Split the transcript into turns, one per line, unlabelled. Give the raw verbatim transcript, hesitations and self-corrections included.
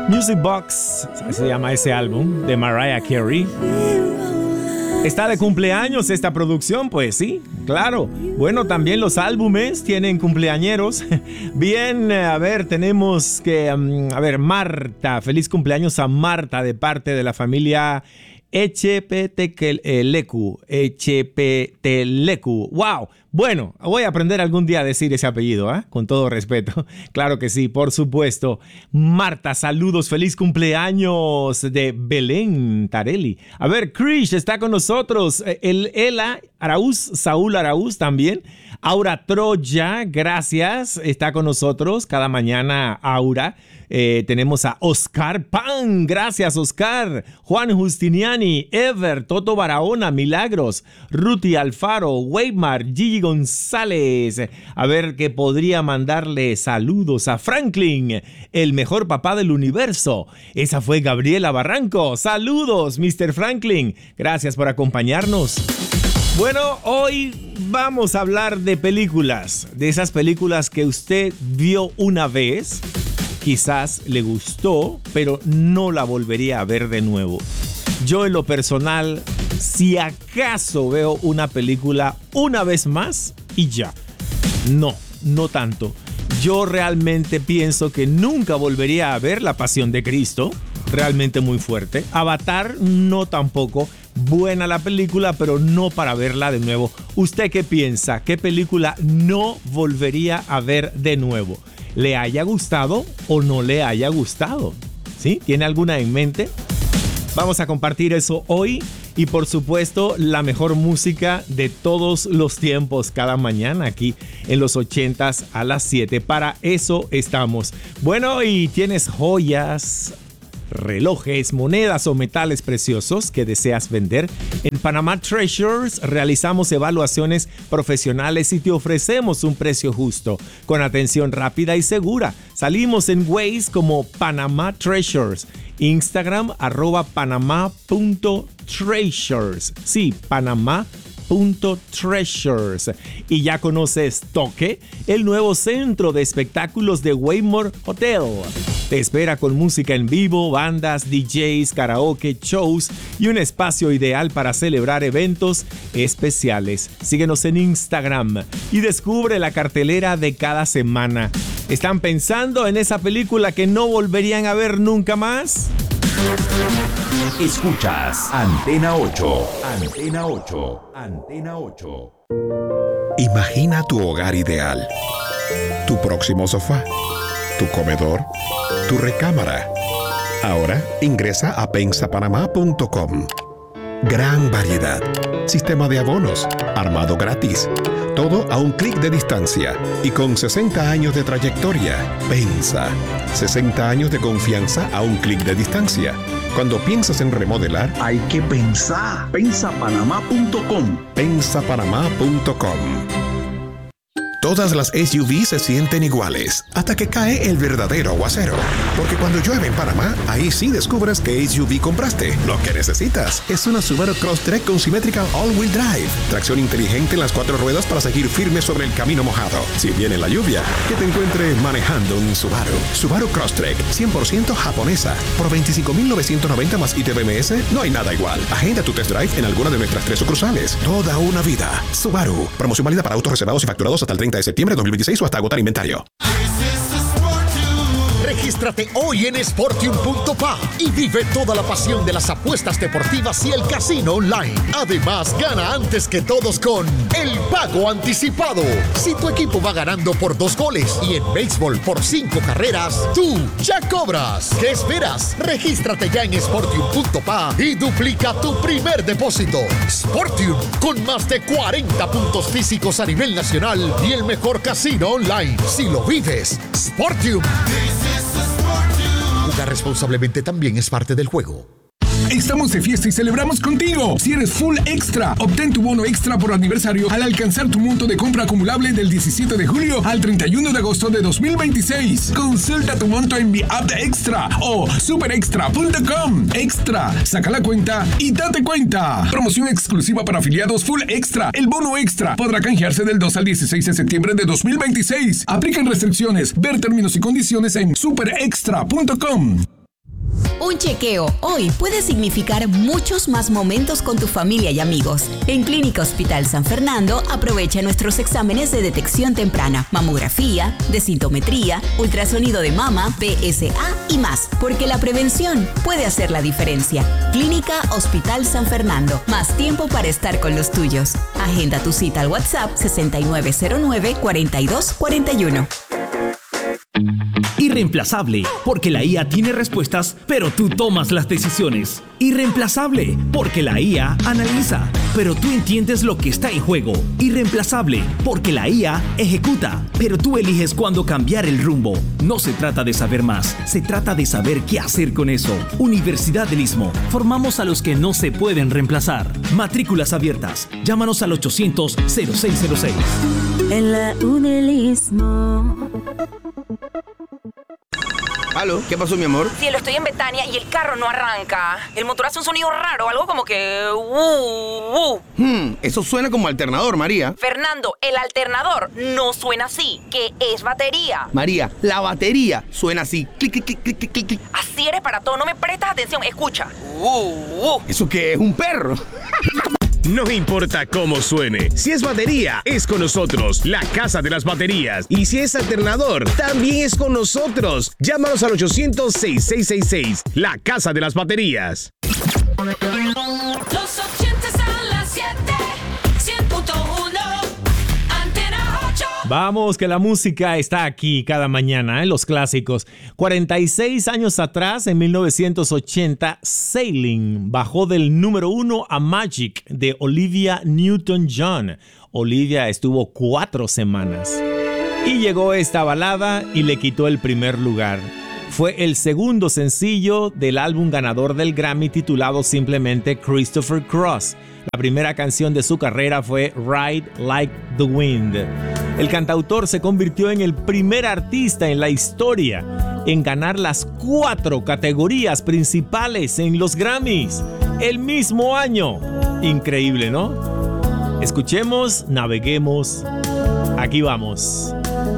Music Box se llama ese álbum de Mariah Carey. ¿Está de cumpleaños esta producción? Pues sí, claro. Bueno, también los álbumes tienen cumpleañeros. Bien, a ver, tenemos que... Um, a ver, Marta. Feliz cumpleaños a Marta de parte de la familia Echepetelecu. Echepetelecu. ¡Wow! Bueno, voy a aprender algún día a decir ese apellido, ¿eh? Con todo respeto. Claro que sí, por supuesto. Marta, saludos, feliz cumpleaños de Belén Tarelli. A ver, Krish está con nosotros. El Ela Araúz, Saúl Araúz también. Aura Troya, gracias, está con nosotros cada mañana, Aura. Eh, tenemos a Oscar Pan, gracias Oscar. Juan Justiniani, Ever, Toto Barahona, Milagros, Ruti Alfaro, Weimar, Gigi González. A ver que podría mandarle saludos a Franklin, el mejor papá del universo. Esa fue Gabriela Barranco. Saludos, mister Franklin. Gracias por acompañarnos. Bueno, hoy vamos a hablar de películas, de esas películas que usted vio una vez, quizás le gustó, pero no la volvería a ver de nuevo. Yo en lo personal, si acaso veo una película una vez más y ya. No, no tanto. Yo realmente pienso que nunca volvería a ver La Pasión de Cristo, realmente muy fuerte. Avatar, no tampoco. Buena la película, pero no para verla de nuevo. ¿Usted qué piensa? ¿Qué película no volvería a ver de nuevo? ¿Le haya gustado o no le haya gustado? ¿Sí? ¿Tiene alguna en mente? Vamos a compartir eso hoy y por supuesto la mejor música de todos los tiempos cada mañana aquí en los ochentas a las siete. Para eso estamos. Bueno, y tienes joyas, relojes, monedas o metales preciosos que deseas vender. En Panama Treasures realizamos evaluaciones profesionales y te ofrecemos un precio justo, con atención rápida y segura. Salimos en Waze como Panama Treasures, Instagram arroba panama.treasures. Sí, Panama Punto Treasures. Y ya conoces Toque, el nuevo centro de espectáculos de Waymore Hotel. Te espera con música en vivo, bandas, D Js, karaoke, shows y un espacio ideal para celebrar eventos especiales. Síguenos en Instagram y descubre la cartelera de cada semana. ¿Están pensando en esa película que no volverían a ver nunca más?
Escuchas Antena ocho. Antena ocho. Antena ocho.
Imagina tu hogar ideal. Tu próximo sofá. Tu comedor. Tu recámara. Ahora ingresa a pensa panamá punto com. Gran variedad. Sistema de abonos. Armado gratis. Todo a un clic de distancia y con sesenta años de trayectoria. Pensa. sesenta años de confianza a un clic de distancia. Cuando piensas en remodelar,
hay que pensar. pensa panamá punto com.
pensa panamá punto com. Todas las S U V se sienten iguales hasta que cae el verdadero aguacero. Porque cuando llueve en Panamá, ahí sí descubres qué S U V compraste. Lo que necesitas es una Subaru Crosstrek con Symmetrical All-Wheel Drive. Tracción inteligente en las cuatro ruedas para seguir firme sobre el camino mojado. Si viene la lluvia, que te encuentre manejando un Subaru. Subaru Crosstrek, cien por ciento japonesa. Por veinticinco mil novecientos noventa más I T B M S, no hay nada igual. Agenda tu test drive en alguna de nuestras tres sucursales. Toda una vida. Subaru. Promoción válida para autos reservados y facturados hasta el treinta de septiembre de dos mil veintiséis o hasta agotar inventario.
Regístrate hoy en Sportium punto pa y vive toda la pasión de las apuestas deportivas y el casino online. Además, gana antes que todos con el pago anticipado. Si tu equipo va ganando por dos goles y en béisbol por cinco carreras, tú ya cobras. ¿Qué esperas? Regístrate ya en Sportium punto pa y duplica tu primer depósito. Sportium, con más de cuarenta puntos físicos a nivel nacional y el mejor casino online. Si lo vives, Sportium. Jugar responsablemente también es parte del juego.
Estamos de fiesta y celebramos contigo. Si eres Full Extra, obtén tu bono extra por aniversario al alcanzar tu monto de compra acumulable del diecisiete de julio al treinta y uno de agosto de dos mil veintiséis. Consulta tu monto en mi app de Extra o super extra punto com. Extra, saca la cuenta y date cuenta. Promoción exclusiva para afiliados Full Extra. El bono extra podrá canjearse del dos al dieciséis de septiembre de dos mil veintiséis. Aplican restricciones. Ver términos y condiciones en super extra punto com.
Un chequeo hoy puede significar muchos más momentos con tu familia y amigos. En Clínica Hospital San Fernando aprovecha nuestros exámenes de detección temprana, mamografía, densitometría, ultrasonido de mama, P S A y más, porque la prevención puede hacer la diferencia. Clínica Hospital San Fernando, más tiempo para estar con los tuyos. Agenda tu cita al WhatsApp sesenta y nueve cero nueve, cuarenta y dos cuarenta y uno.
Irreemplazable, porque la I A tiene respuestas, pero tú tomas las decisiones. Irreemplazable, porque la I A analiza, pero tú entiendes lo que está en juego. Irreemplazable, porque la I A ejecuta, pero tú eliges cuándo cambiar el rumbo. No se trata de saber más, se trata de saber qué hacer con eso. Universidad del Istmo, formamos a los que no se pueden reemplazar. Matrículas abiertas, llámanos al ochocientos, cero seis cero seis.
En la U del Istmo.
¿Aló? ¿Qué pasó, mi amor?
Cielo, estoy en Betania y el carro no arranca. El motor hace un sonido raro, algo como que... Uh, uh.
Hmm, eso suena como alternador, María.
Fernando, el alternador no suena así, que es batería.
María, la batería suena así. Clic, clic, clic, clic, clic, clic.
Así eres para todo, no me prestas atención. Escucha. Uh, uh.
¿Eso qué es? ¿Un perro?
No importa cómo suene, si es batería, es con nosotros, la Casa de las Baterías. Y si es alternador, también es con nosotros. Llámanos al ochocientos, seis seis seis seis, la Casa de las Baterías.
Los ochentas a las siete, cien punto uno, Antena ocho.
Vamos, que la música está aquí cada mañana, ¿eh? Los clásicos. cuarenta y seis años atrás, en mil novecientos ochenta, Sailing bajó del número uno a Magic de Olivia Newton-John. Olivia estuvo cuatro semanas. Y llegó esta balada y le quitó el primer lugar. Fue el segundo sencillo del álbum ganador del Grammy titulado simplemente Christopher Cross. La primera canción de su carrera fue Ride Like the Wind. El cantautor se convirtió en el primer artista en la historia en ganar las cuatro categorías principales en los Grammys el mismo año. Increíble, ¿no? Escuchemos, naveguemos. Aquí vamos.